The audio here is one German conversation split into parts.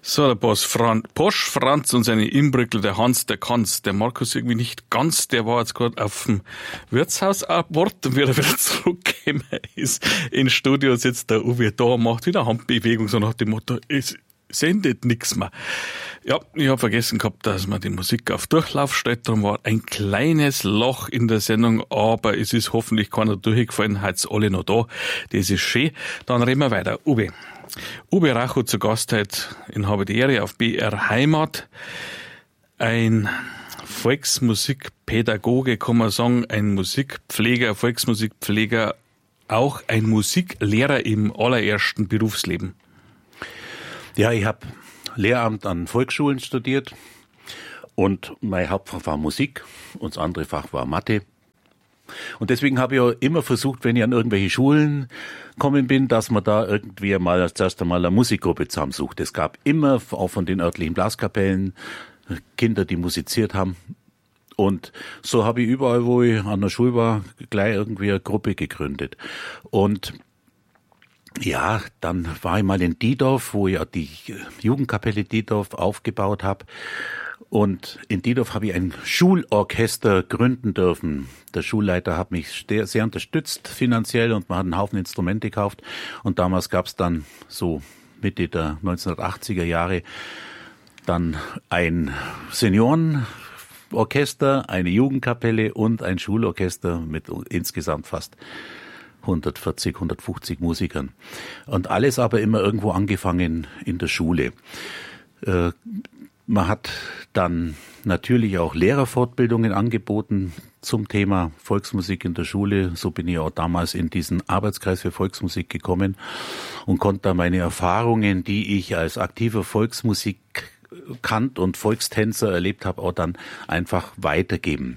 So, der Posch Franz und seine Imbrückel, der Hans, der kann's, der Markus irgendwie nicht ganz, der war jetzt gerade auf dem Wirtshausabort und wie er wieder zurückgekommen ist ins Studio, sitzt der Uwe da, macht wieder Handbewegung, so nach dem Motto, es sendet nix mehr. Ja, ich habe vergessen gehabt, dass man die Musik auf Durchlauf stellt, darum war ein kleines Loch in der Sendung, aber es ist hoffentlich keiner durchgefallen, heute alle noch da, das ist schön. Dann reden wir weiter. Uwe Racho zu Gast heute in Habe die Ehre auf BR Heimat. Ein Volksmusikpädagoge, kann man sagen, ein Musikpfleger, Volksmusikpfleger, auch ein Musiklehrer im allerersten Berufsleben. Ja, ich habe Lehramt an Volksschulen studiert und mein Hauptfach war Musik und das andere Fach war Mathe. Und deswegen habe ich auch immer versucht, wenn ich an irgendwelche Schulen gekommen bin, dass man da irgendwie mal zuerst einmal eine Musikgruppe zusammensucht. Es gab immer, auch von den örtlichen Blaskapellen, Kinder, die musiziert haben. Und so habe ich überall, wo ich an der Schule war, gleich irgendwie eine Gruppe gegründet. Und ja, dann war ich mal in Diedorf, wo ich ja die Jugendkapelle Diedorf aufgebaut habe. Und in Diedorf habe ich ein Schulorchester gründen dürfen. Der Schulleiter hat mich sehr unterstützt finanziell und man hat einen Haufen Instrumente gekauft. Und damals gab es dann so Mitte der 1980er Jahre dann ein Seniorenorchester, eine Jugendkapelle und ein Schulorchester mit insgesamt fast 140, 150 Musikern. Und alles aber immer irgendwo angefangen in der Schule. Man hat dann natürlich auch Lehrerfortbildungen angeboten zum Thema Volksmusik in der Schule. So bin ich auch damals in diesen Arbeitskreis für Volksmusik gekommen und konnte da meine Erfahrungen, die ich als aktiver Volksmusikant und Volkstänzer erlebt habe, auch dann einfach weitergeben.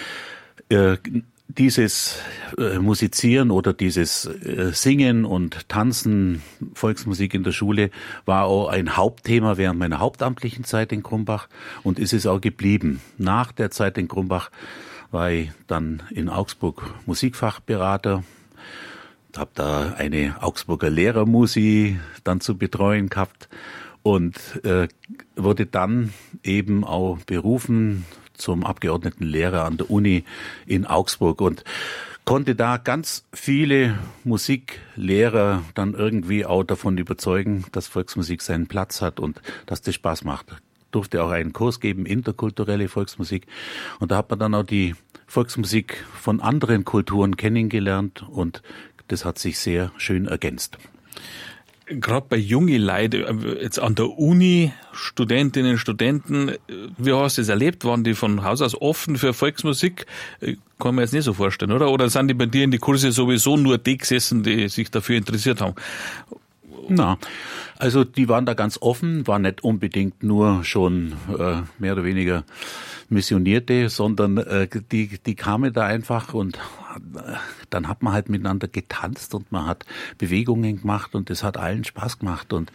Dieses Musizieren oder dieses Singen und Tanzen, Volksmusik in der Schule, war auch ein Hauptthema während meiner hauptamtlichen Zeit in Krumbach und ist es auch geblieben. Nach der Zeit in Krumbach war ich dann in Augsburg Musikfachberater, habe da eine Augsburger Lehrermusi dann zu betreuen gehabt und wurde dann eben auch berufen zum Abgeordnetenlehrer an der Uni in Augsburg und konnte da ganz viele Musiklehrer dann irgendwie auch davon überzeugen, dass Volksmusik seinen Platz hat und dass das Spaß macht. Durfte auch einen Kurs geben, interkulturelle Volksmusik. Und da hat man dann auch die Volksmusik von anderen Kulturen kennengelernt und das hat sich sehr schön ergänzt. Gerade bei jungen Leuten, jetzt an der Uni, Studentinnen, Studenten, wie hast du das erlebt? Waren die von Haus aus offen für Volksmusik? Kann man jetzt nicht so vorstellen, oder? Oder sind die bei dir in die Kurse sowieso nur die gesessen, die sich dafür interessiert haben? Na, also die waren da ganz offen, war nicht unbedingt nur schon mehr oder weniger Missionierte, sondern die kamen da einfach und dann hat man halt miteinander getanzt und man hat Bewegungen gemacht und das hat allen Spaß gemacht und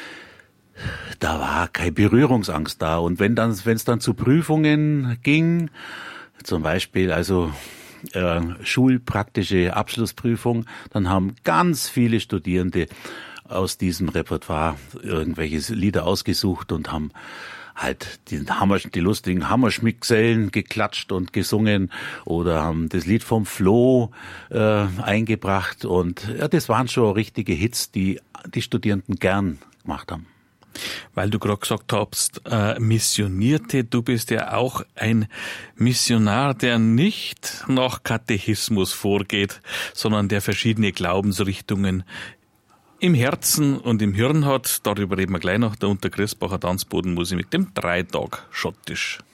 da war keine Berührungsangst da. Und wenn es dann zu Prüfungen ging, zum Beispiel also schulpraktische Abschlussprüfung, dann haben ganz viele Studierende aus diesem Repertoire irgendwelche Lieder ausgesucht und haben halt die lustigen Hammerschmickgesellen geklatscht und gesungen oder haben das Lied vom Floh eingebracht und ja, das waren schon richtige Hits, die die Studierenden gern gemacht haben. Weil du gerade gesagt hast, Missionierte, du bist ja auch ein Missionar, der nicht nach Katechismus vorgeht, sondern der verschiedene Glaubensrichtungen im Herzen und im Hirn hat. Darüber reden wir gleich noch. Der Unterchristbacher Tanzbodenmusik mit dem 3-Tag Schottisch.